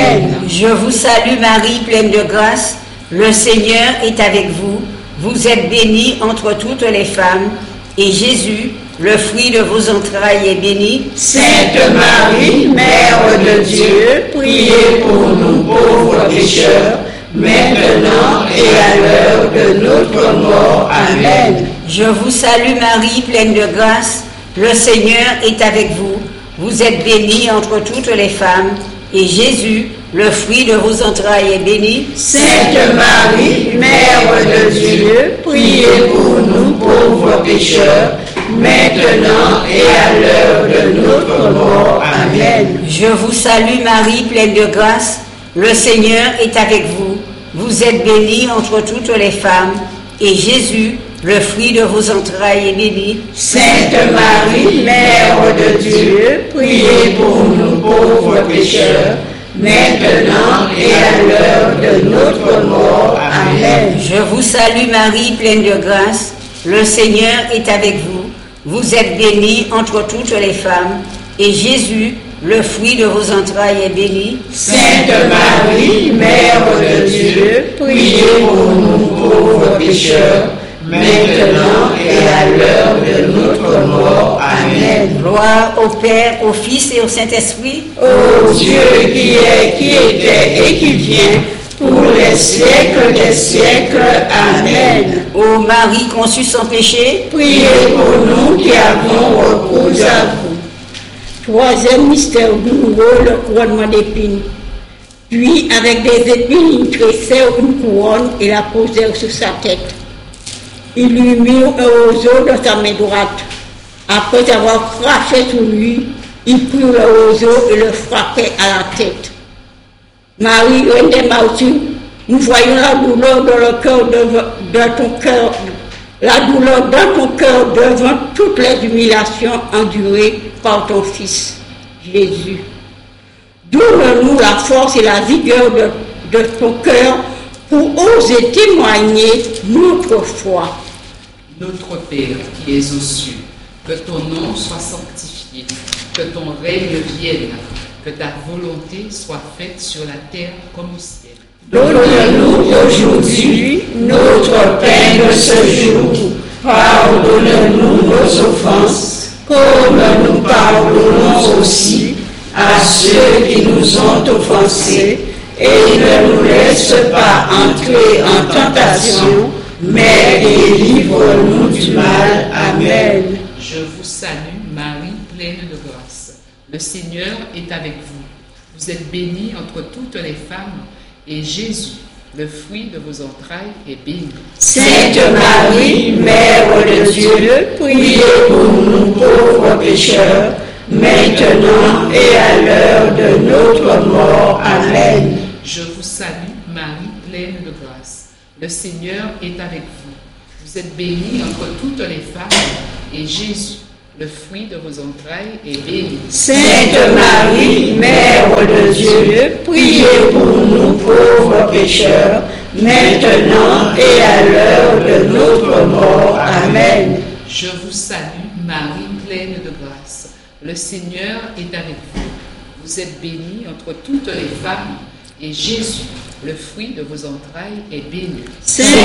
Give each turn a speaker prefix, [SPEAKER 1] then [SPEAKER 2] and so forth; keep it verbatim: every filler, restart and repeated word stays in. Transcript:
[SPEAKER 1] Amen. Je vous salue Marie, pleine de grâce. Le Seigneur est avec vous. Vous êtes bénie entre toutes les femmes. Et Jésus, le fruit de vos entrailles, est béni.
[SPEAKER 2] Sainte Marie, Mère de Dieu, priez pour nous pauvres pécheurs, maintenant et à l'heure de notre mort. Amen.
[SPEAKER 1] Je vous salue Marie, pleine de grâce. Le Seigneur est avec vous. Vous êtes bénie entre toutes les femmes. Et Jésus, le fruit de vos entrailles, est béni.
[SPEAKER 2] Sainte Marie, Mère de Dieu, priez pour nous pauvres pécheurs, maintenant et à l'heure de notre mort. Amen.
[SPEAKER 1] Je vous salue Marie, pleine de grâce. Le Seigneur est avec vous. Vous êtes bénie entre toutes les femmes. Et Jésus, le fruit de vos entrailles, est béni.
[SPEAKER 2] Sainte Marie, Mère de Dieu, priez pour nous pauvres pécheurs, maintenant et à l'heure de notre mort. Amen.
[SPEAKER 1] Je vous salue Marie, pleine de grâce. Le Seigneur est avec vous. Vous êtes bénie entre toutes les femmes. Et Jésus, le fruit de vos entrailles, est béni.
[SPEAKER 2] Sainte Marie, Mère de Dieu, priez pour nous pauvres pécheurs, maintenant et à l'heure de notre mort. Amen.
[SPEAKER 1] Gloire au Père, au Fils et au Saint-Esprit.
[SPEAKER 2] Ô Dieu qui est, qui était et qui vient, pour les siècles des siècles. Amen.
[SPEAKER 1] Ô Marie conçue sans péché,
[SPEAKER 2] priez pour nous qui avons recours à vous.
[SPEAKER 3] Troisième mystère douloureux, le couronnement d'épines. Puis, avec des épines, ils tressèrent une couronne et la posèrent sur sa tête. Ils lui mirent un roseau dans sa main droite. Après avoir craché sur lui, ils prirent le roseau et le frappaient à la tête. Marie, reine des martyrs, nous voyons la douleur dans le cœur de, de ton cœur, la douleur dans ton cœur devant toutes les humiliations endurées par ton Fils, Jésus. Donne-nous la force et la vigueur de, de ton cœur pour oser témoigner notre foi.
[SPEAKER 4] Notre Père qui es aux cieux, que ton nom soit sanctifié, que ton règne vienne, que ta volonté soit faite sur la terre comme au ciel.
[SPEAKER 2] Donne-nous aujourd'hui notre pain de ce jour. Pardonne-nous nos offenses, comme nous pardonnons aussi à ceux qui nous ont offensés. Et ne nous laisse pas entrer en tentation, mais délivre-nous du mal. Amen.
[SPEAKER 4] Je vous salue, Marie, pleine de grâce. Le Seigneur est avec vous. Vous êtes bénie entre toutes les femmes, et Jésus, le fruit de vos entrailles, est béni.
[SPEAKER 2] Sainte Marie, Mère de Dieu, priez pour nous pauvres pécheurs, maintenant et à l'heure de notre mort. Amen.
[SPEAKER 4] Je vous salue, Marie, pleine de grâce. Le Seigneur est avec vous. Vous êtes bénie entre toutes les femmes, et Jésus, le fruit de vos entrailles, est béni.
[SPEAKER 2] Sainte Marie, Mère de Dieu, priez pour nous pauvres pécheurs, maintenant et à l'heure de notre mort. Amen.
[SPEAKER 4] Je vous salue, Marie, pleine de grâce. Le Seigneur est avec vous. Vous êtes bénie entre toutes les femmes, et Jésus, le fruit de vos entrailles, est béni.
[SPEAKER 2] Sainte